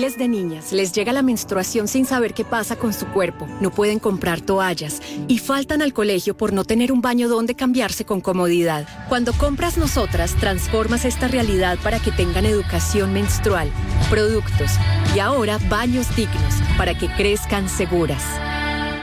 Miles de niñas les llega la menstruación sin saber qué pasa con su cuerpo, no pueden comprar toallas y faltan al colegio por no tener un baño donde cambiarse con comodidad. Cuando compras Nosotras, transformas esta realidad para que tengan educación menstrual, productos y ahora baños dignos para que crezcan seguras.